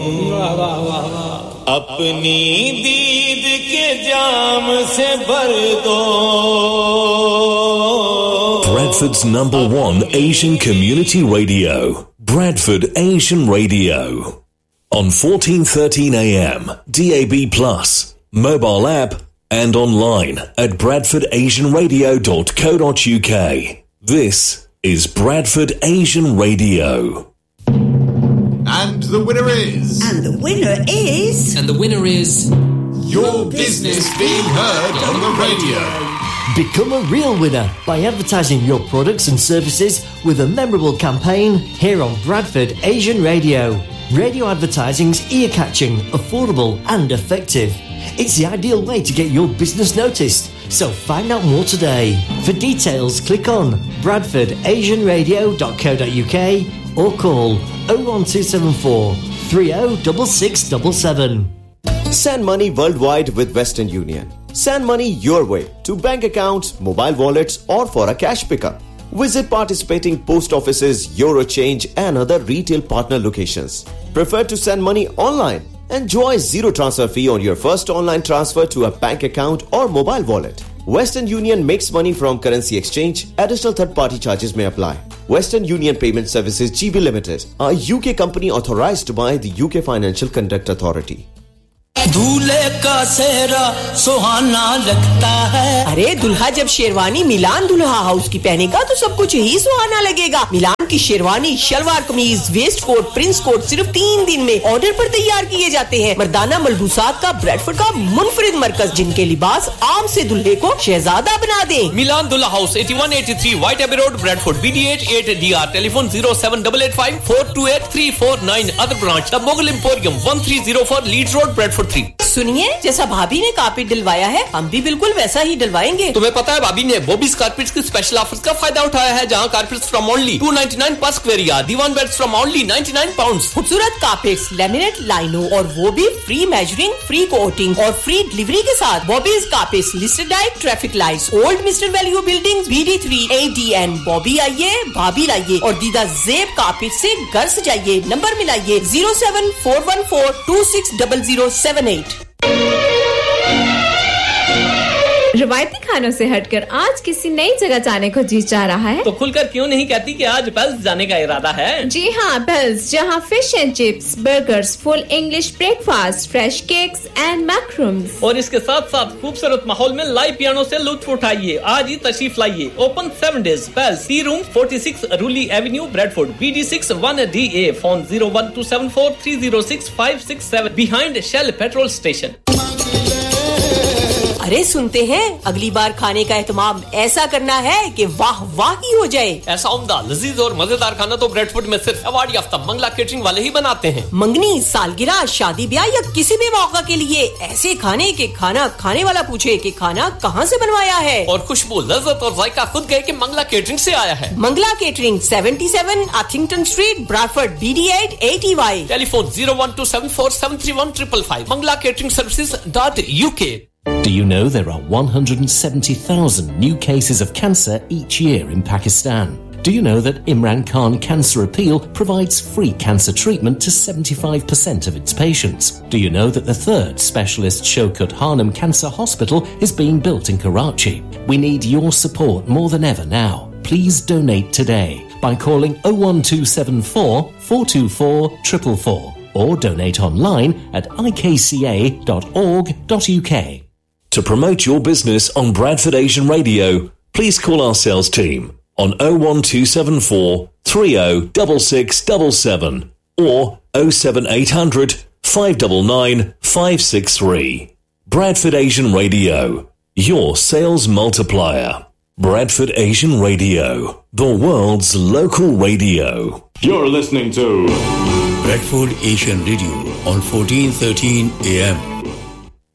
अपनी दीद के जाम से भर दो Bradford's #1 Asian community radio, Bradford Asian Radio. On 1413 AM, DAB+, mobile app and online at bradfordasianradio.co.uk. This is Bradford Asian Radio. And the winner is... And the winner is... And the winner is... Your business being heard on the radio. Become a real winner by advertising your products and services with a memorable campaign here on Bradford Asian Radio. Radio advertising's ear-catching, affordable and effective. It's the ideal way to get your business noticed. So find out more today. For details, click on bradfordasianradio.co.uk or call 01274 306677. Send money worldwide with Western Union. Send money your way to bank accounts, mobile wallets or for a cash pickup. Visit participating post offices, Eurochange and other retail partner locations. Prefer to send money online? Enjoy zero transfer fee on your first online transfer to a bank account or mobile wallet. Western Union makes money from currency exchange. Additional third-party charges may apply. Western Union Payment Services GB Limited, a UK company authorized by the UK Financial Conduct Authority. दूल्हे का सेहरा सुहाना लगता है। अरे दुल्हा जब शेरवानी मिलान दुल्हा house की पहनेगा तो सब कुछ ही सुहाना लगेगा। मिलान की शेरवानी, शलवार कमीज, वेस्ट कोट, प्रिंस कोट सिर्फ 3 दिन में ऑर्डर पर तैयार किए जाते हैं। मर्दाना मलबूसात का ब्रैडफोर्ड का मुनफरिद मरकज, जिनके लिबास आम से दुल्हे को शहजादा बना दे। मिलान दुल्हा house 8183 white AB road, Bradford BD8 8DR, telephone 07885 428 349। Other branch the Mughal emporium 1304 Leeds road, Bradford 3। सुनिए, जैसा भाभी ने कारपेट डलवाया है हम भी बिल्कुल वैसा ही डलवाएंगे। तुम्हें पता है भाभी ने बॉबीज कारपेट्स की स्पेशल ऑफर्स का फायदा उठाया है, जहां कारपेट्स फ्रॉम ओनली 299 पर square yard, Diwan beds from only 99 pounds. खूबसूरत कारपेट्स, लैमिनेट लाइनों और वो भी फ्री मेजरिंग, फ्री कोटिंग और फ्री डिलीवरी के साथ। Bobby's carpets listed like traffic lights, old mister value building, BD3 8DN। Bobby आइए, भाभी लाइए और दीदा जेब कारपेट से घर सजाइए। नंबर मिलाइए 07414260078। रवायती खानों से हटकर आज किसी नई जगह जाने को जी चाह रहा है तो खुलकर क्यों नहीं कहती कि आज बेल्स जाने का इरादा है। जी हाँ, बेल्स, जहाँ fish and chips, burgers, full English breakfast, fresh cakes and मैक्रोम्स और इसके साथ साथ खूबसूरत माहौल में लाइव पियानो से लुत्फ उठाइए। आज ही तशरीफ लाइए। Open 7 days। Bells C room 46 रूली Avenue, Bradford BD6 1DA। Phone 01274 306 567 behind shell petrol station. अरे सुनते हैं, अगली बार खाने का एहतमाम ऐसा करना है कि वाह वाह ही हो जाए। ऐसा उम्दा, लजीज और मजेदार खाना तो ब्रैडफोर्ड में सिर्फ अवार्ड याफ्ता मंगला केटरिंग वाले ही बनाते हैं। मंगनी, सालगिरह, शादी ब्याह या किसी भी मौका के लिए ऐसे खाने के खाना खाने वाला पूछे कि खाना कहाँ से बनवाया है और खुशबू, लज्जत और जायका खुद कहे कि मंगला केटरिंग से आया है। Mangla catering 77 अथिंगटन street, Bradford BD8 8EY। Telephone 01274731555 manglacateringservices.uk। Do you know there are 170,000 new cases of cancer each year in Pakistan? Do you know that Imran Khan Cancer Appeal provides free cancer treatment to 75% of its patients? Do you know that the 3rd specialist Shaukat Hanum Cancer Hospital is being built in Karachi? We need your support more than ever now. Please donate today by calling 01274 424 444 or donate online at ikca.org.uk. To promote your business on Bradford Asian Radio, please call our sales team on 01274 306677 or 07800 599 563. Bradford Asian Radio, your sales multiplier. Bradford Asian Radio, the world's local radio. You're listening to Bradford Asian Radio on 1413 AM.